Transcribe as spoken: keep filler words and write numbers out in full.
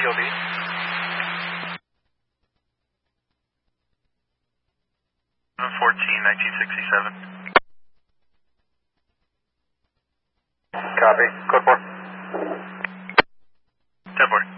O B. fourteen, nineteen sixty-seven. Copy. Code four. ten four.